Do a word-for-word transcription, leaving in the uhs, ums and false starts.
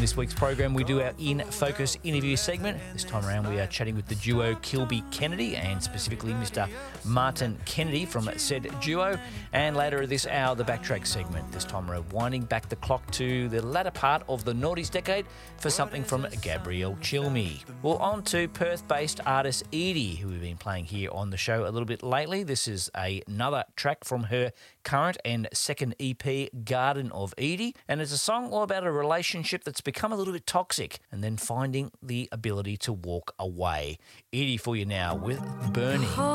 this week's program, we do our In Focus interview segment. This time around, we are chatting with the duo Kilby Kennedy and specifically Mister Martin Kennedy from said duo. And later this hour, the Backtrack segment. This time around, winding back the clock to the latter part of the noughties decade for something from Gabrielle Chilmi. Well, on to Perth-based artist Edie, who we've been playing here on the show a little bit lately. This is a, another track from her current and second E P, Garden of Edie, and it's a song all about a relationship that's become a little bit toxic and then finding the ability to walk away. Edie for you now with Burning.